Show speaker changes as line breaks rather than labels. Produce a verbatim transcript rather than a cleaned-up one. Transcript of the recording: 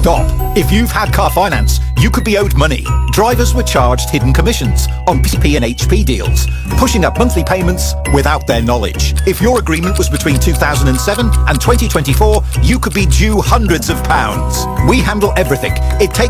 stop. If you've had car finance, you could be owed money. Drivers were charged hidden commissions on P C P and H P deals, pushing up monthly payments without their knowledge. If your agreement was between two thousand seven and twenty twenty-four, you could be due hundreds of pounds. We handle everything. It takes